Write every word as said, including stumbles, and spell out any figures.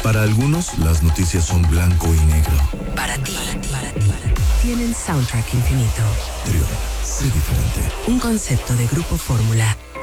Para algunos, las noticias son blanco y negro. Para ti, para ti, tienen Soundtrack Infinito. Trión, sé diferente. Un concepto de Grupo Fórmula.